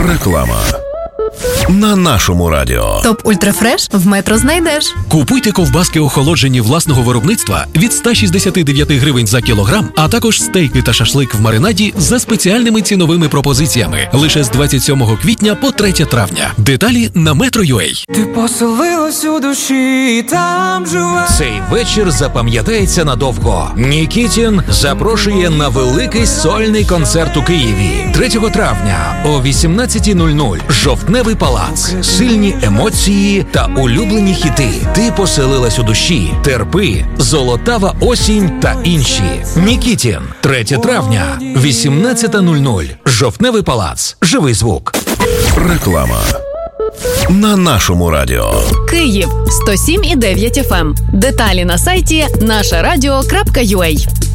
Реклама. На нашому радіо. Топ Ультрафреш в Метро знайдеш. Купуйте ковбаски охолоджені власного виробництва від 169 гривень за кілограм, а також стейки та шашлик в маринаді за спеціальними ціновими пропозиціями. Лише з 27 квітня по 3 травня. Деталі на Metro.ua. Ти поселилась у душі, і там живе. Цей вечір запам'ятається надовго. Нікітін запрошує на великий сольний концерт у Києві. 3 травня о 18:00. Жовтневий палац. Сильні емоції та улюблені хіти. Ти поселилась у душі. Терпи. Золотава осінь та інші. Нікітін. 3 травня. 18:00. Жовтневий палац. Живий звук. Реклама. На нашому радіо. Київ 107,9 FM. Деталі на сайті нашарадіо.ua.